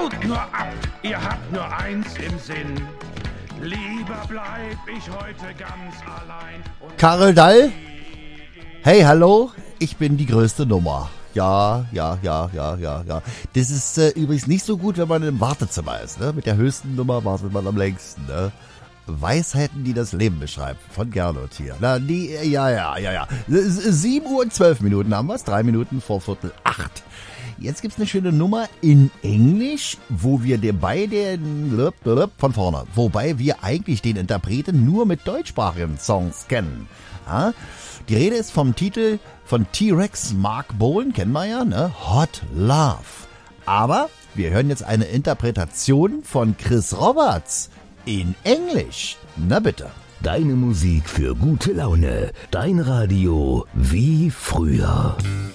Haut nur ab, ihr habt nur eins im Sinn. Lieber bleib ich heute ganz allein. Karel Dall? Hey, hallo, ich bin die größte Nummer. Ja. Das ist übrigens nicht so gut, wenn man im Wartezimmer ist. Ne? Mit der höchsten Nummer wartet man am längsten. Ne? Weisheiten, die das Leben beschreiben. Von Gernot hier. Na, die, ja. 7 Uhr und 12 Minuten haben wir es. 3 Minuten vor 7:45. Jetzt gibt's eine schöne Nummer in Englisch, wo wir von vorne, wobei wir eigentlich den Interpreten nur mit deutschsprachigen Songs kennen. Ja? Die Rede ist vom Titel von T-Rex Mark Bolan, kennen wir ja, ne? Hot Love. Aber wir hören jetzt eine Interpretation von Chris Roberts in Englisch. Na bitte. Deine Musik für gute Laune. Dein Radio wie früher.